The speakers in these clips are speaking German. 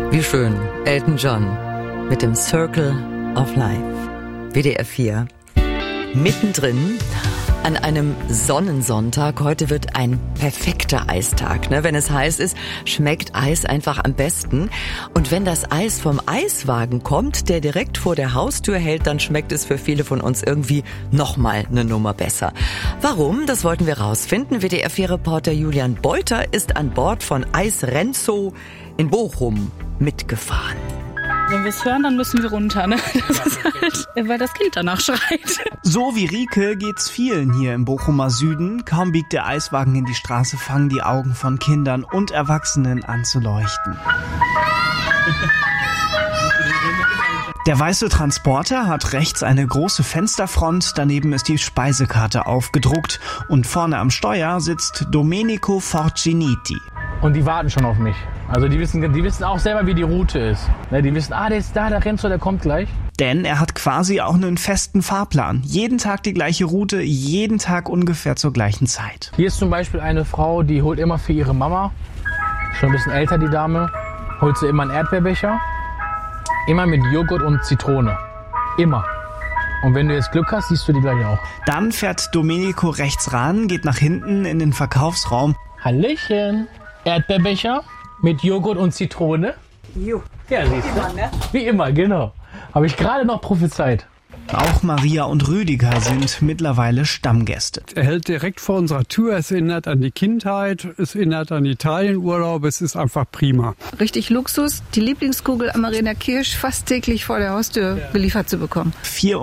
Wie schön. Elton John mit dem Circle of Life. WDR 4. Mittendrin an einem Sonnensonntag. Heute wird ein perfekter Eistag. Wenn es heiß ist, schmeckt Eis einfach am besten. Und wenn das Eis vom Eiswagen kommt, der direkt vor der Haustür hält, dann schmeckt es für viele von uns irgendwie nochmal eine Nummer besser. Warum? Das wollten wir rausfinden. WDR 4-Reporter Julian Beuter ist an Bord von Eis Renzo in Bochum mitgefahren. Wenn wir es hören, dann müssen wir runter, ne? Das ist halt, weil das Kind danach schreit. So wie Rike geht's vielen hier im Bochumer Süden. Kaum biegt der Eiswagen in die Straße, fangen die Augen von Kindern und Erwachsenen an zu leuchten. Der weiße Transporter hat rechts eine große Fensterfront, daneben ist die Speisekarte aufgedruckt und vorne am Steuer sitzt Domenico Forciniti. Und die warten schon auf mich. Also die wissen auch selber, wie die Route ist. Die wissen, der ist da, der Renzo, der kommt gleich. Denn er hat quasi auch einen festen Fahrplan. Jeden Tag die gleiche Route, jeden Tag ungefähr zur gleichen Zeit. Hier ist zum Beispiel eine Frau, die holt immer für ihre Mama, schon ein bisschen älter die Dame, holt sie immer einen Erdbeerbecher. Immer mit Joghurt und Zitrone. Immer. Und wenn du jetzt Glück hast, siehst du die gleich auch. Dann fährt Domenico rechts ran, geht nach hinten in den Verkaufsraum. Hallöchen. Erdbeerbecher mit Joghurt und Zitrone. Jo. Ja, siehst du. Immer, ne? Wie immer, genau. Habe ich gerade noch prophezeit. Auch Maria und Rüdiger sind mittlerweile Stammgäste. Er hält direkt vor unserer Tür. Es erinnert an die Kindheit, es erinnert an Italienurlaub. Es ist einfach prima. Richtig Luxus, die Lieblingskugel Amarena Kirsch fast täglich vor der Haustür beliefert zu bekommen.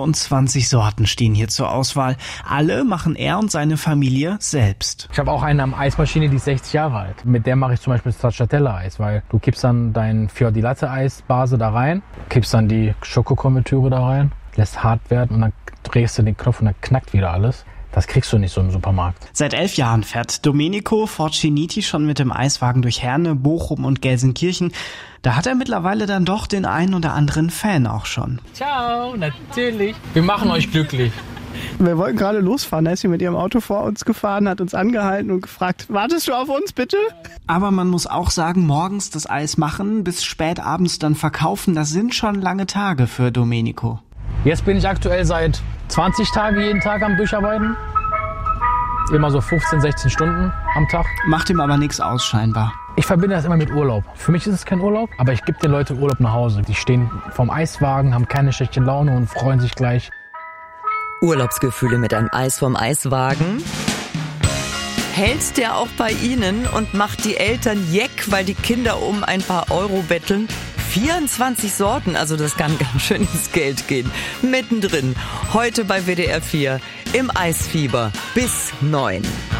24 Sorten stehen hier zur Auswahl. Alle machen er und seine Familie selbst. Ich habe auch eine Eismaschine, die ist 60 Jahre alt. Mit der mache ich zum Beispiel Stracciatella-Eis, weil du kippst dann dein Fior di Latte-Eisbase da rein, kippst dann die Schokokonfitüre da rein, lässt hart werden und dann drehst du den Knopf und dann knackt wieder alles. Das kriegst du nicht so im Supermarkt. Seit 11 Jahren fährt Domenico Forciniti schon mit dem Eiswagen durch Herne, Bochum und Gelsenkirchen. Da hat er mittlerweile dann doch den einen oder anderen Fan auch schon. Ciao, natürlich. Wir machen euch glücklich. Wir wollten gerade losfahren, da ist sie mit ihrem Auto vor uns gefahren, hat uns angehalten und gefragt, wartest du auf uns bitte? Aber man muss auch sagen, morgens das Eis machen, bis spät abends dann verkaufen, das sind schon lange Tage für Domenico. Jetzt bin ich aktuell seit 20 Tagen jeden Tag am Durcharbeiten. Immer so 15, 16 Stunden am Tag. Macht ihm aber nichts aus scheinbar. Ich verbinde das immer mit Urlaub. Für mich ist es kein Urlaub, aber ich gebe den Leuten Urlaub nach Hause. Die stehen vorm Eiswagen, haben keine schlechte Laune und freuen sich gleich. Urlaubsgefühle mit einem Eis vom Eiswagen. Hält der auch bei Ihnen und macht die Eltern jeck, weil die Kinder um ein paar Euro betteln? 24 Sorten, also das kann ganz schön ins Geld gehen. Mittendrin, heute bei WDR 4 im Eisfieber bis 9.